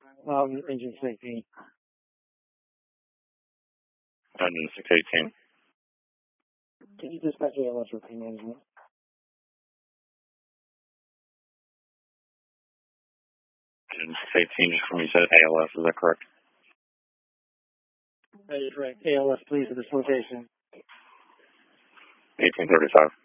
Engine 16. Engine 618. Can you dispatch ALS for pain management? Engine 618 from you said ALS, is that correct? That is correct. ALS, please, at this location. 1835.